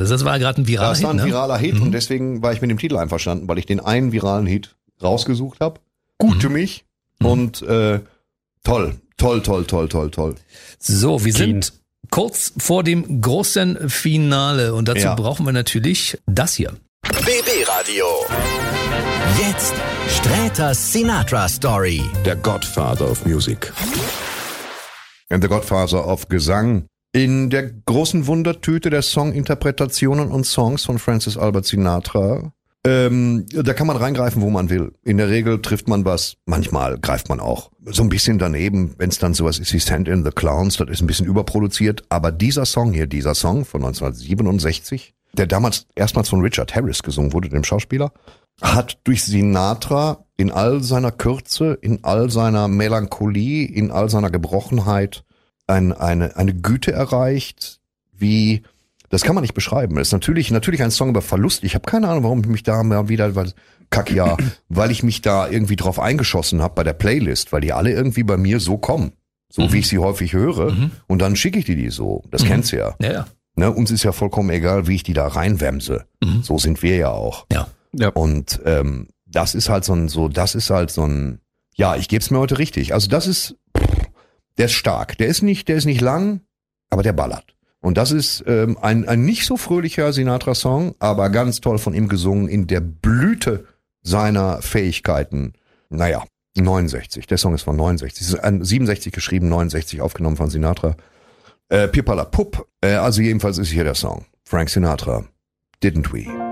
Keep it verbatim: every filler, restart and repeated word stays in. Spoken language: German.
Das, das war gerade ein viraler Hit. Das war ein viraler Hit, ne? Und deswegen war ich mit dem Titel einverstanden, weil ich den einen viralen Hit rausgesucht habe. Gut für mhm. mich mhm. und äh, toll, toll, toll, toll, toll, toll. So, wir sind kurz vor dem großen Finale und dazu ja. brauchen wir natürlich das hier. B B Radio. Jetzt Sträters Sinatra Story. Der Godfather of Music. And the Godfather of Gesang. In der großen Wundertüte der Songinterpretationen und Songs von Francis Albert Sinatra, ähm, da kann man reingreifen, wo man will. In der Regel trifft man was, manchmal greift man auch so ein bisschen daneben, wenn es dann sowas ist wie Send in the Clowns, das ist ein bisschen überproduziert. Aber dieser Song hier, dieser Song von neunzehnhundertsiebenundsechzig, der damals erstmals von Richard Harris gesungen wurde, dem Schauspieler, hat durch Sinatra in all seiner Kürze, in all seiner Melancholie, in all seiner Gebrochenheit ein, eine, eine Güte erreicht, wie, das kann man nicht beschreiben. Es ist natürlich, natürlich ein Song über Verlust. Ich habe keine Ahnung, warum ich mich da mal wieder, weil, kack ja, weil ich mich da irgendwie drauf eingeschossen habe bei der Playlist, weil die alle irgendwie bei mir so kommen. So mhm. wie ich sie häufig höre. Mhm. Und dann schicke ich die die so. Das mhm. kennst du ja. Ja, ja. Ne, uns ist ja vollkommen egal, wie ich die da reinwämse. Mhm. So sind wir ja auch. Ja. Ja. Und ähm, das ist halt so ein, so, das ist halt so ein, ja, ich geb's mir heute richtig. Also das ist, der ist stark. Der ist nicht, der ist nicht lang, aber der ballert. Und das ist ähm, ein, ein nicht so fröhlicher Sinatra-Song, aber ganz toll von ihm gesungen in der Blüte seiner Fähigkeiten. Naja, neunundsechzig. Der Song ist von neunundsechzig. Es ist siebenundsechzig geschrieben, neunundsechzig aufgenommen von Sinatra. Äh, Pipala Pup. Äh, also jedenfalls ist hier der Song. Frank Sinatra. Didn't we?